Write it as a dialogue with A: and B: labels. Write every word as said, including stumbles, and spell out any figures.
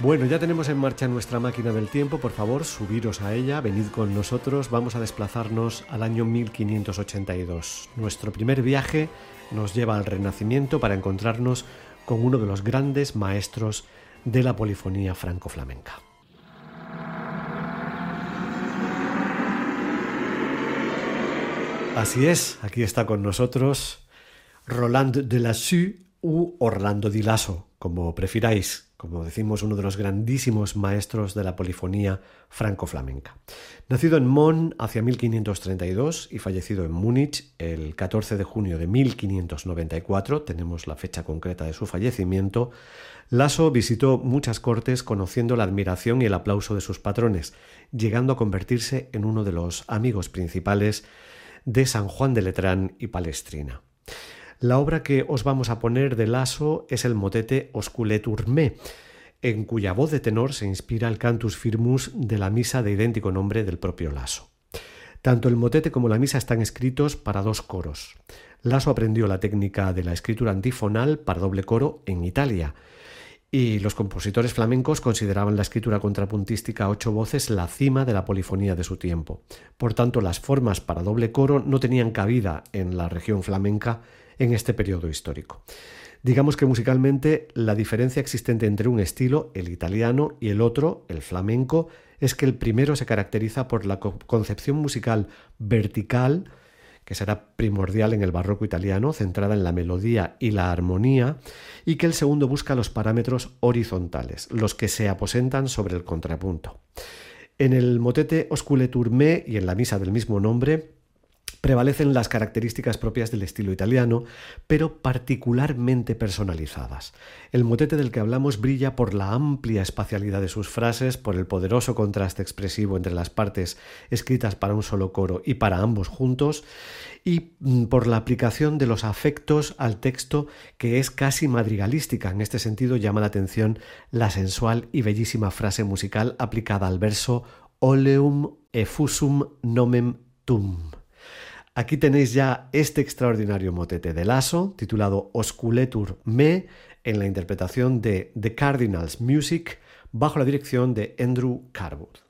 A: Bueno, ya tenemos en marcha nuestra máquina del tiempo. Por favor, subiros a ella, venid con nosotros. Vamos a desplazarnos al año mil quinientos ochenta y dos. Nuestro primer viaje nos lleva al Renacimiento para encontrarnos con uno de los grandes maestros de la polifonía franco-flamenca. Así es, aquí está con nosotros Roland de Lasso u Orlando di Lasso, como prefiráis. Como decimos, uno de los grandísimos maestros de la polifonía franco-flamenca. Nacido en Bonn hacia mil quinientos treinta y dos y fallecido en Múnich el catorce de junio de mil quinientos noventa y cuatro, tenemos la fecha concreta de su fallecimiento, Lasso visitó muchas cortes conociendo la admiración y el aplauso de sus patrones, llegando a convertirse en uno de los amigos principales de San Juan de Letrán y Palestrina. La obra que os vamos a poner de Lasso es el motete Osculetur Me, en cuya voz de tenor se inspira el Cantus Firmus de la misa de idéntico nombre del propio Lasso. Tanto el motete como la misa están escritos para dos coros. Lasso aprendió la técnica de la escritura antifonal para doble coro en Italia, y los compositores flamencos consideraban la escritura contrapuntística a ocho voces la cima de la polifonía de su tiempo. Por tanto, las formas para doble coro no tenían cabida en la región flamenca en este periodo histórico. Digamos que musicalmente la diferencia existente entre un estilo, el italiano, y el otro, el flamenco, es que el primero se caracteriza por la concepción musical vertical, que será primordial en el barroco italiano, centrada en la melodía y la armonía, y que el segundo busca los parámetros horizontales, los que se aposentan sobre el contrapunto. En el motete Osculetur Me y en la misa del mismo nombre prevalecen las características propias del estilo italiano, pero particularmente personalizadas. El motete del que hablamos brilla por la amplia espacialidad de sus frases, por el poderoso contraste expresivo entre las partes escritas para un solo coro y para ambos juntos, y por la aplicación de los afectos al texto, que es casi madrigalística. En este sentido llama la atención la sensual y bellísima frase musical aplicada al verso Oleum effusum nomen tum. Aquí tenéis ya este extraordinario motete de Lasso, titulado Osculetur Me, en la interpretación de The Cardinals Music, bajo la dirección de Andrew Carwood.